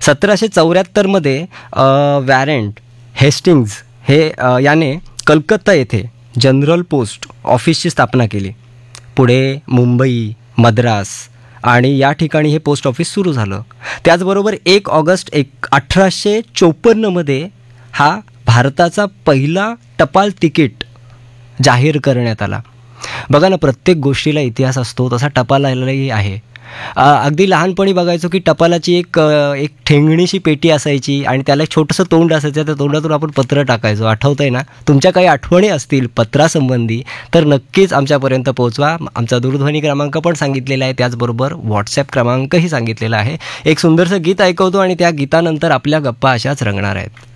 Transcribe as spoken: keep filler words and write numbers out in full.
सतराशे चौऱ्याहत्तरमध्ये वॅरेंट हेस्टिंग्ज हे अ, याने कलकत्ता येथे जनरल पोस्ट ऑफिसची स्थापना केली. पुढे मुंबई, मद्रास आणि या ठिकाणी हे पोस्ट ऑफिस सुरू झालं. त्याचबरोबर एक ऑगस्ट एक अठराशे चोपन्नमध्ये हा भारताचा पहिला टपाल तिकीट जाहीर करण्यात आला. बघा ना, प्रत्येक गोष्टीला इतिहास असतो, तसा टपालालाही आहे. अ, अगदी लहानपणी बघायचो की टपालाची एक अ, एक ठेंगणीशी पेटी असायची आणि त्याला एक छोटंसं तोंड असायचं. त्या तोंडातून आपण पत्र टाकायचो. आठवतंय ना? तुमच्या काही आठवणी असतील पत्रासंबंधी तर नक्कीच आमच्यापर्यंत पोहोचवा. आमचा दूरध्वनी क्रमांक पण सांगितलेला आहे, त्याचबरोबर व्हॉट्सॲप क्रमांकही सांगितलेला आहे. एक सुंदरसं गीत ऐकवतो आणि त्या गीतानंतर आपल्या गप्पा अशाच रंगणार आहेत.